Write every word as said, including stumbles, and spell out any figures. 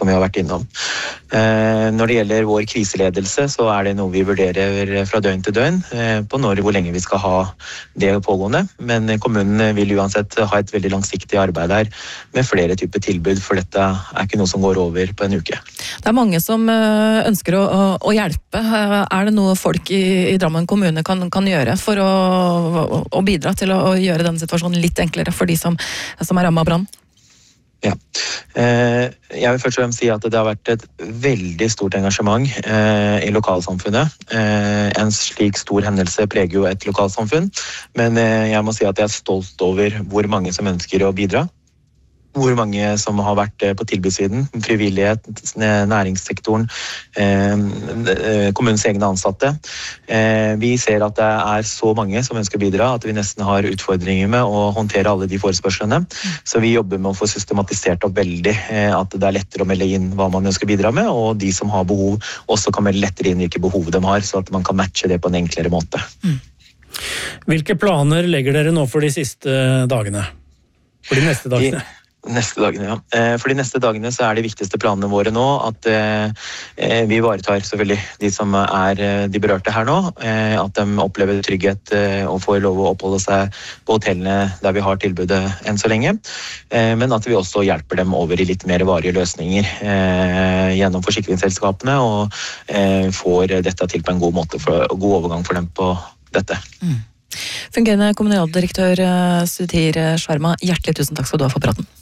som vi har vært innom. Når det gjelder vår kriseledelse, så er det noe vi vurderer fra døgn til døgn på når hvor lenge vi skal ha det pågående. Men kommunen vil uansett ha et veldig langsiktig arbeid her med flere typer tilbud, for dette er ikke noe som går over på en uke. Det er mange som ønsker å, å hjelpe. Er det noe folk i, i Drammen kommune kan, kan gjøre for å, å bidra til å, å gjøre denne situasjonen litt enklere for de som, som er rammet av brann? Ja. Jeg vil først og fremst si at det har vært et veldig stort engasjement i lokalsamfunnet. En slik stor hendelse preger jo et lokalsamfunn, men jeg må si at jeg er stolt over hvor mange som ønsker å bidra. Hvor mange som har vært på tilbudssiden, frivillighet, næringssektoren, kommunens egne ansatte. Vi ser at det er så mange som ønsker å bidra, at vi nesten har utfordringer med å håndtere alle de forespørslene. Så vi jobber med å få systematisert opp veldig, at det er lettere å melde inn hva man ønsker å bidra med, og de som har behov også kan melde lettere inn hvilke behov de har, så at man kan matche det på en enklere måte. Mm. Hvilke planer legger dere nå for de siste dagene? For de neste dagene? I Neste dagene, ja. For de neste dagene så er de viktigste planene våre nå at eh, vi ivaretar selvfølgelig de som er de berørte her nå, eh, at de opplever trygghet eh, og får lov å oppholde seg på hotellene der vi har tilbudet enn så lenge, eh, men at vi også hjelper dem over i litt mer varige løsninger eh, gjennom forsikringsselskapene og eh, får dette til på en god måte, for, god overgang for dem på dette. Mm. Fungerende kommunaldirektør Suthir Sharma, hjertelig tusen takk skal du ha for praten.